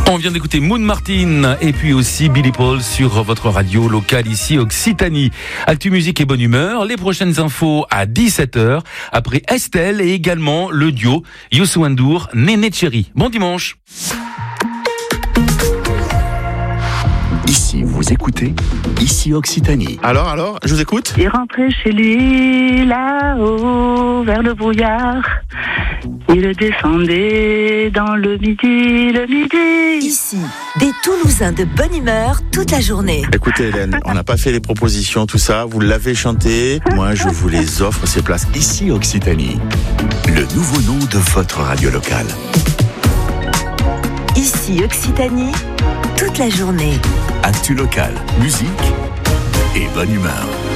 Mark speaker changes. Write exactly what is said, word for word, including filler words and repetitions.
Speaker 1: On vient d'écouter Moon Martin et puis aussi Billy Paul sur votre radio locale ici Occitanie. Actu musique et bonne humeur. Les prochaines infos à dix-sept heures. Après Estelle et également le duo Youssou N'Dour, Néné Chéri. Bon dimanche.
Speaker 2: Ici, vous écoutez, ici Occitanie.
Speaker 3: Alors, alors, je vous écoute.
Speaker 4: Il rentrait chez lui, là-haut, vers le brouillard. Il descendait dans le midi, le midi.
Speaker 5: Ici, des Toulousains de bonne humeur toute la journée.
Speaker 3: Écoutez Hélène, on n'a pas fait les propositions, tout ça, vous l'avez chanté. Moi, je vous les offre, ces places.
Speaker 2: Ici Occitanie, le nouveau nom de votre radio locale.
Speaker 5: Ici Occitanie, toute la journée.
Speaker 2: Actu locale, musique et bonne humeur.